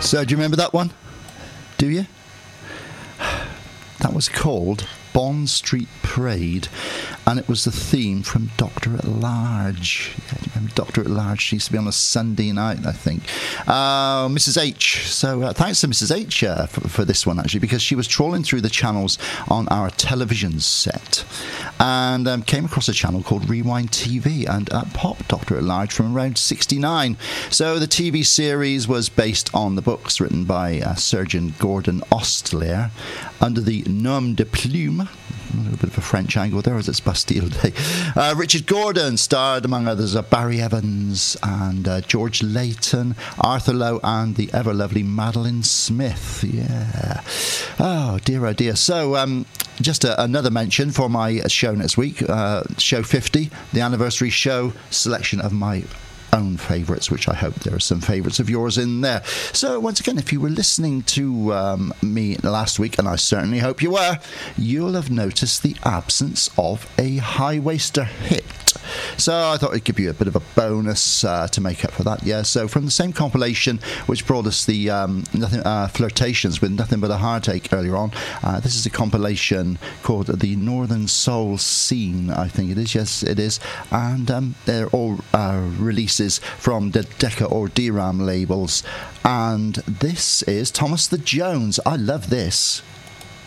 So, do you remember that one? Do you? That was called Bond Street Parade, and it was the theme from Doctor at Large. Yeah, remember Doctor at Large? She used to be on a Sunday night, I think. Mrs. H. So thanks to Mrs. H for this one, actually, because she was trawling through the channels on our television set and came across a channel called Rewind TV and popped Doctor at Large from around 69. So the TV series was based on the books written by Surgeon Gordon Ostler under the nom de plume. A little bit of a French angle there as it's Bastille Day. Richard Gordon starred, among others, Barry Evans and George Layton, Arthur Lowe, and the ever-lovely Madeline Smith. Yeah. Oh, dear, oh, dear. So, just another mention for my show next week, show 50, the anniversary show, selection of my own favourites, which I hope there are some favourites of yours in there. So once again, if you were listening to me last week, and I certainly hope you were, you'll have noticed the absence of a High-Waster hit. So I thought I'd give you a bit of a bonus to make up for that. Yeah, so from the same compilation which brought us the Flirtations with Nothing But a Heartache earlier on, this is a compilation called The Northern Soul Scene, I think it is. Yes, it is. And they're all releases from the Decca or DRAM labels. And this is Thomas the Jones. I love this.